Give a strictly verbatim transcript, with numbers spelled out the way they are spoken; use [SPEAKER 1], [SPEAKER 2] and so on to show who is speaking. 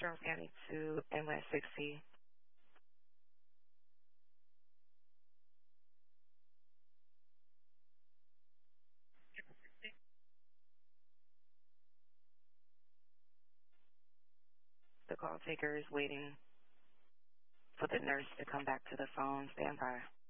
[SPEAKER 1] Jerome County to Inlet sixty. The call taker is waiting for the nurse to come back to the phone. Stand by.